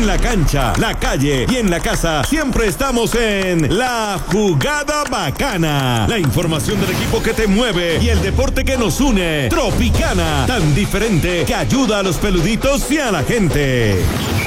En la cancha, la calle y en la casa siempre estamos en La Jugada Bacana. La información del equipo que te mueve y el deporte que nos une. Tropicana, tan diferente que ayuda a los peluditos y a la gente.